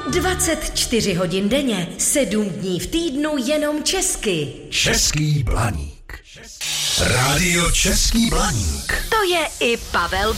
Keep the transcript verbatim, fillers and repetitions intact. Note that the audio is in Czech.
dvacet čtyři hodin denně, sedm dní v týdnu jenom česky. Český Blaník. Rádio Český Blaník. To je i Pavel